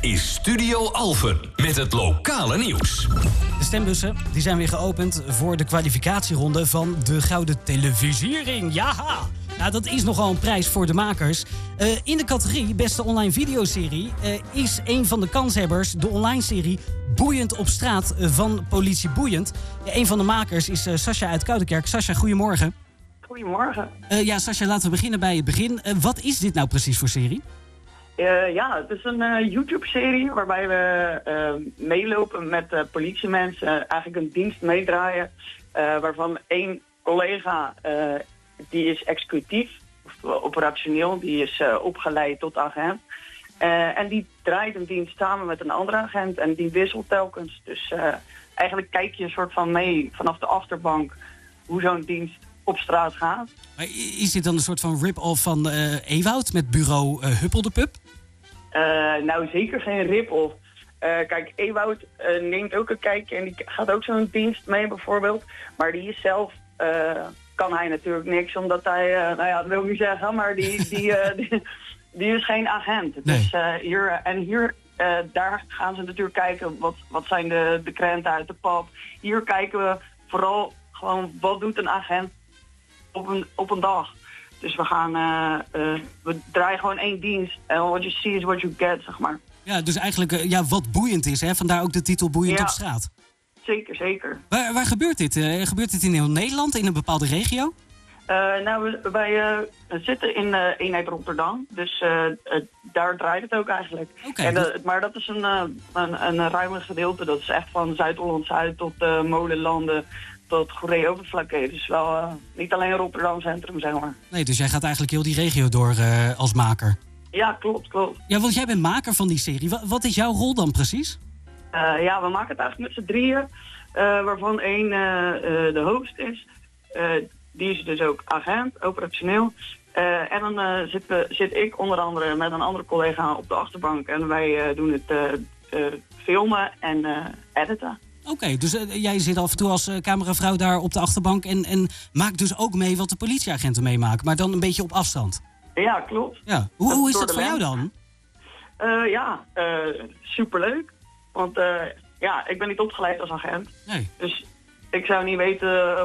is Studio Alphen met het lokale nieuws. De stembussen die zijn weer geopend voor de kwalificatieronde van de Gouden Televisiering. Jaha! Nou, dat is nogal een prijs voor de makers. In de categorie Beste Online Videoserie is een van de kanshebbers de online serie Boeiend op straat van Politie Boeiend. Een van de makers is Sascha uit Koudekerk. Sascha, goedemorgen. Goedemorgen. Sascha, laten we beginnen bij het begin. Wat is dit nou precies voor serie? Het is een YouTube-serie waarbij we meelopen met politiemensen, eigenlijk een dienst meedraaien, waarvan één collega, die is executief, of operationeel, die is opgeleid tot agent. En die draait een dienst samen met een andere agent en die wisselt telkens. Dus eigenlijk kijk je een soort van mee vanaf de achterbank hoe zo'n dienst op straat gaat. Maar is dit dan een soort van rip-off van Ewoud met bureau Huppel de Pup? Nou, zeker geen rip-off. Kijk, Ewoud neemt ook een kijkje en die gaat ook zo'n dienst mee bijvoorbeeld. Maar die is zelf, kan hij natuurlijk niks, omdat hij, dat wil ik niet zeggen, maar die is geen agent. Nee. Dus daar gaan ze natuurlijk kijken, wat zijn de krenten uit de pap. Hier kijken we vooral gewoon, wat doet een agent op een dag. Dus we draaien gewoon één dienst. En what you see is what you get, zeg maar. Ja, dus eigenlijk wat boeiend is, hè? Vandaar ook de titel Boeiend op straat. Zeker, zeker. Waar gebeurt dit? Gebeurt dit in heel Nederland, in een bepaalde regio? Wij zitten in eenheid Rotterdam. Dus daar draait het ook eigenlijk. Okay, maar dat is een ruime gedeelte. Dat is echt van Zuid-Holland-Zuid tot Molenlanden tot Goeree-Overflakkee. Dus wel niet alleen Rotterdam Centrum, zeg maar. Nee, dus jij gaat eigenlijk heel die regio door als maker. Ja, klopt. Ja, want jij bent maker van die serie. Wat is jouw rol dan precies? We maken het eigenlijk met z'n drieën. Waarvan één de host is. Die is dus ook agent, operationeel. En dan zit ik onder andere met een andere collega op de achterbank. En wij doen het filmen en editen. Oké, dus jij zit af en toe als cameravrouw daar op de achterbank en maakt dus ook mee wat de politieagenten meemaken, maar dan een beetje op afstand. Ja, klopt. Ja. Hoe is dat voor jou dan? Superleuk. Want ik ben niet opgeleid als agent. Nee. Dus ik zou niet weten